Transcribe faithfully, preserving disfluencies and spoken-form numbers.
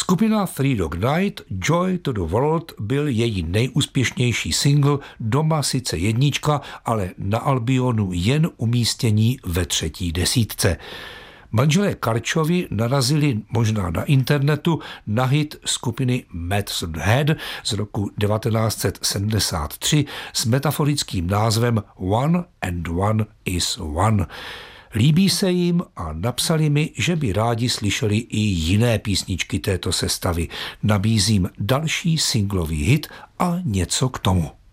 Skupina Three Dog Night Joy to the World byl její nejúspěšnější single, doma sice jednička, ale na Albionu jen umístění ve třetí desítce. Manželé Karčovi narazili možná na internetu na hit skupiny Medicine Head z roku devatenáct set sedmdesát tři s metaforickým názvem One and One is One. Líbí se jim a napsali mi, že by rádi slyšeli i jiné písničky této sestavy. Nabízím další singlový hit a něco k tomu.